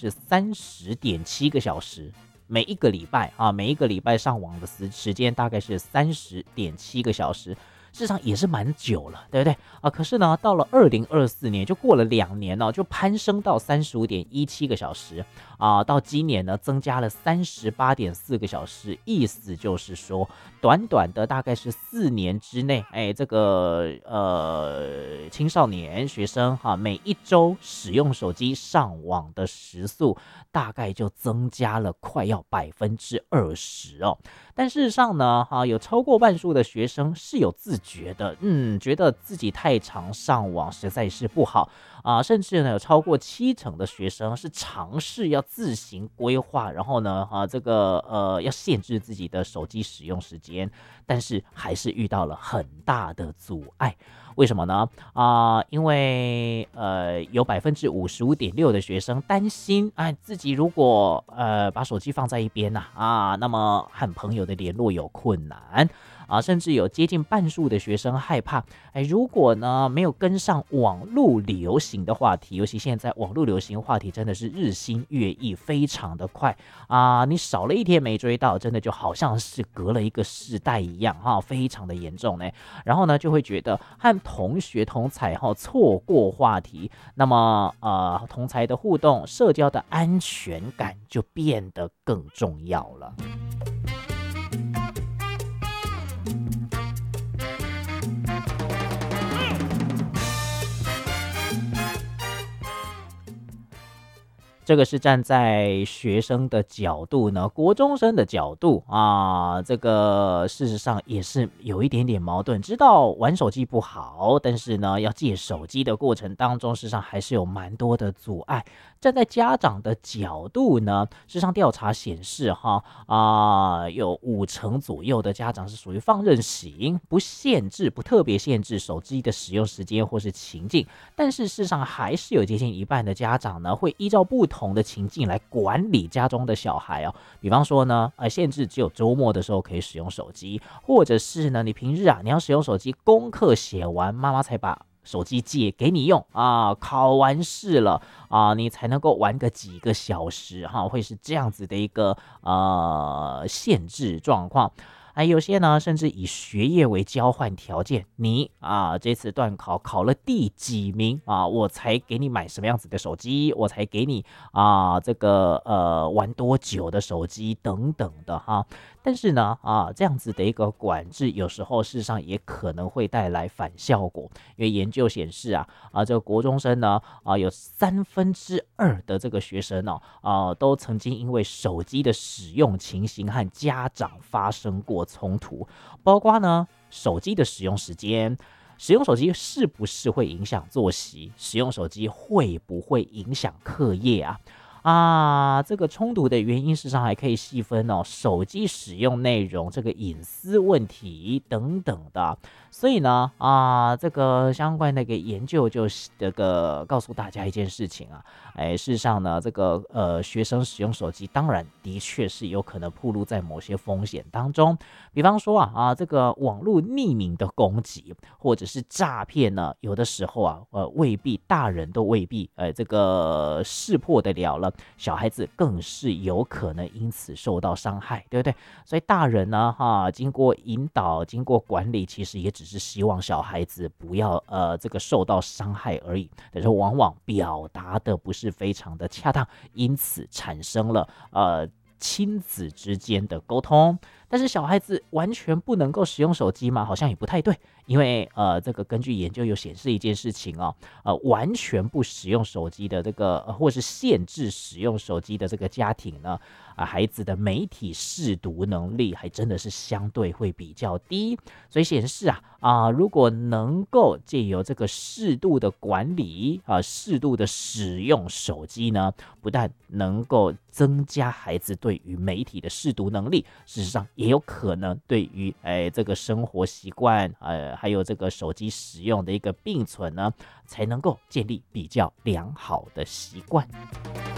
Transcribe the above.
是30.7个小时。每一个礼拜上网的时间大概是30.7个小时，事实上也是蛮久了，对不对啊？可是呢，到了2024年，就过了2年呢，就攀升到35.17个小时啊。到今年呢，增加了38.4个小时，意思就是说，短短的大概是4年之内，这个青少年学生每一周使用手机上网的时速，大概就增加了快要20%哦。但事实上呢，有超过半数的学生是有自觉的，觉得自己太常上网实在是不好啊，甚至呢有超过70%的学生是尝试要自行规划，然后呢，要限制自己的手机使用时间，但是还是遇到了很大的阻碍。为什么呢？因为有55.6%的学生担心，自己如果把手机放在一边那么和朋友的联络有困难甚至有接近半数的学生害怕，如果呢没有跟上网络流行的话题，尤其现在网络流行话题真的是日新月异，非常的快你少了一天没追到，真的就好像是隔了一个世代一样非常的严重呢。然后呢，就会觉得和同学同侪错过话题，那么同侪的互动、社交的安全感就变得更重要了。这个是站在学生的角度呢，国中生的角度这个事实上也是有一点点矛盾。知道玩手机不好，但是呢，要借手机的过程当中，事实上还是有蛮多的阻碍。站在家长的角度呢，事实上调查显示有50%左右的家长是属于放任型，不特别限制手机的使用时间或是情境，但是事实上还是有接近一半的家长呢，会依照不同的情境来管理家中的小孩比方说呢，限制只有周末的时候可以使用手机，或者是呢，你平日你要使用手机，功课写完，妈妈才把手机借给你用考完试了你才能够玩个几个小时会是这样子的一个限制状况。有些呢，甚至以学业为交换条件，你这次段考考了第几名我才给你买什么样子的手机，我才给你玩多久的手机等等的但是呢这样子的一个管制，有时候事实上也可能会带来反效果，因为研究显示这个国中生呢有2/3的这个学生都曾经因为手机的使用情形和家长发生过冲突，包括呢手机的使用时间，使用手机是不是会影响作息，使用手机会不会影响课业这个冲突的原因事实上还可以细分手机使用内容、这个隐私问题等等的。所以呢这个相关的一个研究就是这个告诉大家一件事情事实上呢，这个学生使用手机，当然的确是有可能暴露在某些风险当中，比方说这个网络匿名的攻击或者是诈骗呢，有的时候未必大人都未必这个识破得了了，小孩子更是有可能因此受到伤害，对不对？所以大人呢经过引导、经过管理，其实也只是希望小孩子不要这个受到伤害而已，但是往往表达的不是非常的恰当，因此产生了亲子之间的沟通。但是小孩子完全不能够使用手机吗？好像也不太对，因为这个根据研究有显示一件事情完全不使用手机的这个或是限制使用手机的这个家庭呢孩子的媒体识读能力还真的是相对会比较低。所以显示如果能够借由这个适度的管理适度的使用手机呢，不但能够增加孩子对于媒体的识读能力，事实上也有可能对于这个生活习惯还有这个手机使用的一个并存呢，才能够建立比较良好的习惯。